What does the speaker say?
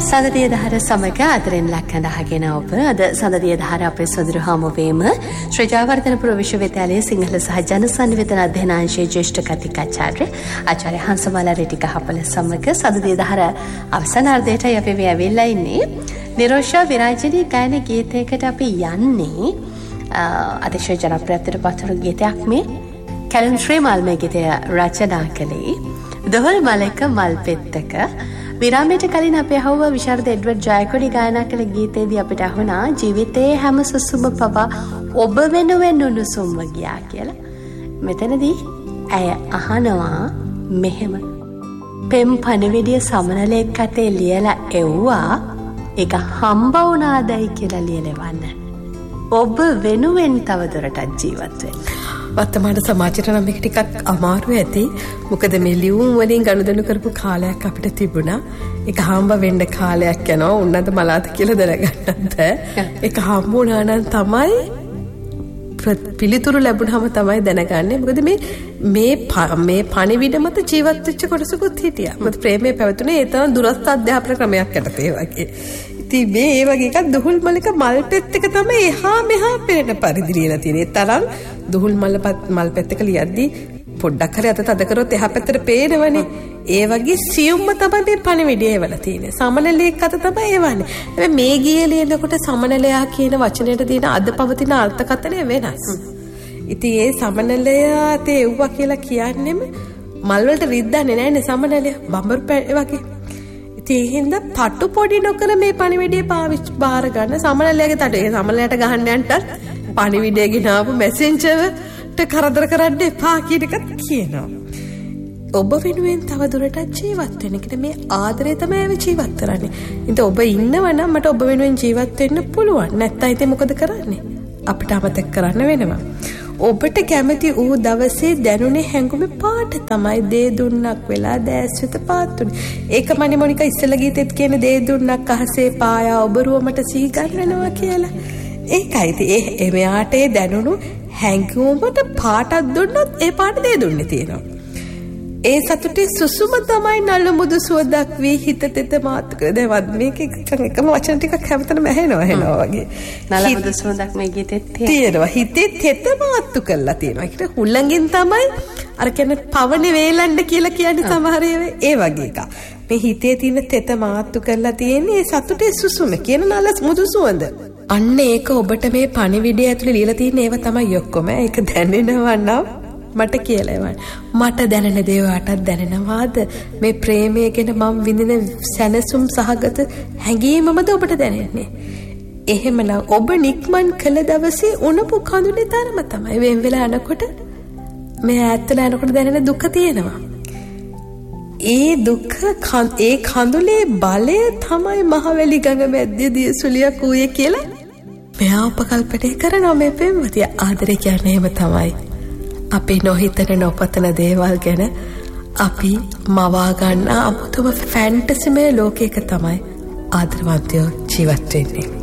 සඳදිය දහර සමග අදරෙන් ලක්කඳ අහගෙන ඔබ අද සඳදිය දහර අපේ සොඳුරු හමුවීම ශ්‍රී ජයවර්ධනපුර විශ්වවිද්‍යාලයේ සිංහල සහ ජන සංවේදන අධ්‍යනාංශයේ ජ්‍යෙෂ්ඨ කතිකාචාර්ය ආචාර්ය හංසමාලා රෙටිකහපල සමග සඳදිය දහර අවසානාර්ධයට අපි ඇවිල්ලා ඉන්නේ. නිරෝෂා විරාජිනී ගායන ගීතයකට අපි යන්නේ අතිශය ජනප්‍රියත්වයට පත්වුණු ගීතයක් මේ කැලන් ශ්‍රීමාල් මේ ගීතය රචනා කළේ දොහොල් මලක මල් පෙත්තක. විරාමයට කලින් අපි අහුව විශාරද එඩ්වඩ් ජයකොඩි ගායනා කළ ගීතයේදී අපිට අහුණා ජීවිතයේ හැම සුසුම පවා ඔබ වෙනුවෙන් උණුසුම්ව ගියා කියලා. මෙතනදී ඇය අහනවා මෙහෙම පෙම් පණවිඩිය සමනලෙක් අතේ ලියලා එව්වා ඒක හම්බ වුණාදයි කියලා ලියලවන්න. ඔබ වෙනුවෙන් තවදුරටත් ජීවත් වෙන්න. වර්තමාන සමාජයට නම් මේක ටිකක් අමාරු ඇති. මොකද මේ ලියුම් වලින් ගනුදෙනු කරපු කාලයක් අපිට තිබුණා. ඒක හම්බ වෙන්න කාලයක් යනවා. උන්නත මලාත කියලා දැනගන්නත්. ඒක හම්බ වුණා නම් තමයි පිළිතුරු ලැබුණාම තමයි දැනගන්නේ. මොකද මේ පණිවිඩ මත ජීවත් වෙච්ච කොටසකුත් හිටියා. මොකද ප්‍රේමයේ පැවතුනේ ඒ තරම් දුරස්ත අධ්‍යාපන ක්‍රමයක් යටතේ වගේ. ඉතින් මේ වගේ එකක් දුහුල් මලක මල් පෙත්තක තමයි එහා මෙහා පෙරෙන පරිදි ලියලා තියෙන්නේ. තරම් දුහුල් මල් පෙත්තක ලියද්දී පොඩ්ඩක් හරි අත තද කරොත් එහා පැත්තට පේනවනේ. ඒ වගේ සියුම්ම තමයි මේ පණිවිඩය එවලා තියෙන්නේ. සමනලයක් අත තමයි එවන්නේ. හැබැයි මේ ගියේ ලියනකොට සමනලයා කියන වචනයට තියෙන අද පවතින අර්ථකථනය වෙනස්. ඉතින් ඒ සමනලයා තේ එව්වා කියලා කියන්නේම මල් වලට රිද්දන්නේ නැහැනේ සමනලයා. බඹරු වගේ. ඒ හින්දා තට්ටු පොඩි නොකර මේ පණිවිඩය පාවිච්චි බාර ගන්න සමනලයාගේ තට්ටු. ඒ සමනලයට ගහන්න යන්නත් පණිවිඩය ගෙනාවු මැසෙන්ජර්ට කරදර කරන්න එපා කියන එකත් කියනවා. ඔබ වෙනුවෙන් තව දුරටත් ජීවත් වෙන්න. ඒකට මේ ආදරය තමයි අපි ජීවත් කරන්නේ. ඉතින් ඔබ ඉන්නවා නම් මට ඔබ වෙනුවෙන් ජීවත් වෙන්න පුළුවන්. නැත්නම් ඉතින් මොකද කරන්නේ? අපිට අමතක කරන්න වෙනවා. ඔබට කැමති ඌ දවසේ දැනුනේ හැඟුමේ පාට තමයි දේ දුන්නක් වෙලා දැස්විත පාත්තුනේ. ඒක මනිමොනිකා ඉස්සෙල්ලා ගීතෙත් කියන දේ දුන්නක් අහසේ පායා ඔබ රුවමට සීගන්වනවා කියලා. ඒකයි ඉතින් ඒ මෙයාට ඒ දැනුණු හැඟුමට පාටක් දුන්නොත් ඒ පාට දේ දුන්නේ තියෙනවා. ඒ සතුටේ සුසුම තමයි නළු මුදු සුවදක් වී හිත තෙත මාත්ක. දැන් මේක එකම වචන ටිකක් හැමතැනම ඇහෙනවා වගේ. නළු මුදු සුවදක් මේ ගීතෙත් තියෙනවා. හිතේ තෙත මාත්තු කරලා තියෙනවා. ඒකට හුල්ලංගෙන් තමයි අර කියන්නේ පවනේ වේලන්න කියලා කියන්නේ සමහර ඒ වගේ එකක්. මේ හිතේ තියෙන තෙත මාත්තු කරලා තියෙන්නේ ඒ සතුටේ සුසුම කියන නළු මුදු සුවඳ. අන්න ඒක ඔබට මේ පණිවිඩය ඇතුලේ ලියලා තියෙන ඒවා තමයි ඔක්කොම. ඒක දැනෙනවා නම් මට කියලා එවන්න. මට දැනෙන දේවල්ටත් දැනෙනවාද? මේ ප්‍රේමය ගැන මම විඳින සැනසුම් සහගත හැඟීමමද ඔබට දැනෙන්නේ? එහෙමනම් ඔබ නික්මන් කළ දවසේ උණපු කඳුලේ තරම තමයි වෙන් වෙලා යනකොට මේ ඈත්ලා යනකොට දැනෙන දුක තියෙනවා. ඒ දුක ඒ කඳුලේ බලය තමයි මහවැලි ගඟ මැද්දේ දියසුලියක් ඌයේ කියලා මෙයා උපකල්පනය කරනවා මේ පෙම්වතිය. ආදරය කියන්නේ එහෙම තමයි. අපි නොහිතන නොපතන දේවල් ගැන අපි මවා ගන්න අමුතුම ෆැන්ටසිමය ලෝකයක තමයි ආදරවන්තයෝ ජීවත් වෙන්නේ.